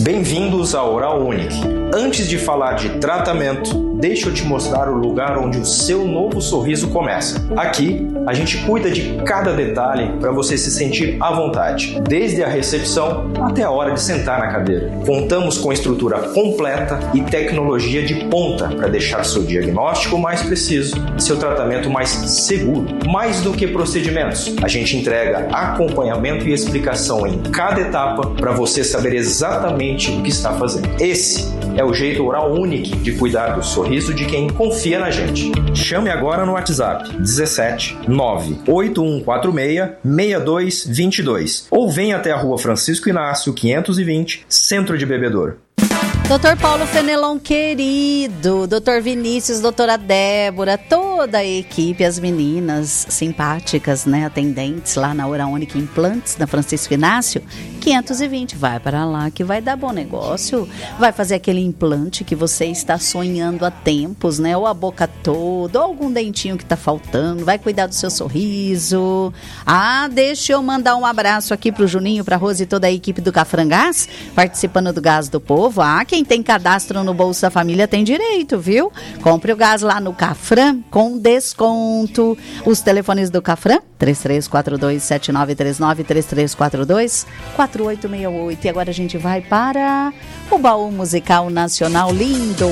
Bem-vindos à Oral Unique. Antes de falar de tratamento, deixa eu te mostrar o lugar onde o seu novo sorriso começa. Aqui, a gente cuida de cada detalhe para você se sentir à vontade, desde a recepção até a hora de sentar na cadeira. Contamos com estrutura completa e tecnologia de ponta para deixar seu diagnóstico mais preciso e seu tratamento mais seguro. Mais do que procedimentos, a gente entrega acompanhamento e explicação em cada etapa para você saber exatamente o que está fazendo. Esse é o jeito Oral Unique de cuidar do sorriso de quem confia na gente. Chame agora no WhatsApp 17 98146 6222 ou venha até a Rua Francisco Inácio 520, Centro de Bebedouro. Doutor Paulo Fenelon, querido, doutor Vinícius, doutora Débora, toda a equipe, as meninas simpáticas, né, atendentes lá na Oral Unique Implantes, na Francisco Inácio, 520, vai para lá que vai dar bom negócio, vai fazer aquele implante que você está sonhando há tempos, né, ou a boca toda, ou algum dentinho que está faltando, vai cuidar do seu sorriso. Deixa eu mandar um abraço aqui pro Juninho, pra Rose e toda a equipe do Cafrangás, participando do Gás do Povo. Quem tem cadastro no Bolsa Família tem direito, viu? Compre o gás lá no Cafran com desconto. Os telefones do Cafran, 3342-7939, 3342-4868. E agora a gente vai para o Baú Musical Nacional Lindo.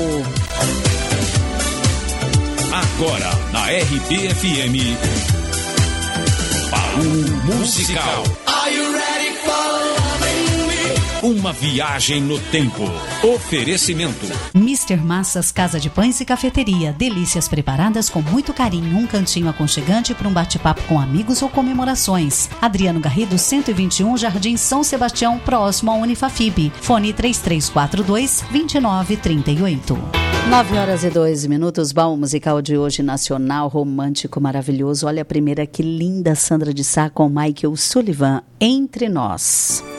Agora, na RBFM, Baú Musical. Are you ready for loving me? Uma viagem no tempo. Oferecimento Mr. Massas Casa de Pães e Cafeteria. Delícias preparadas com muito carinho. Um cantinho aconchegante para um bate-papo com amigos ou comemorações. Adriano Garrido, 121, Jardim São Sebastião, próximo à Unifafib. Fone 3342-2938. 9h02. Baú Musical de hoje, nacional, romântico, maravilhoso. Olha a primeira, que linda, Sandra de Sá com Michael Sullivan, Entre Nós.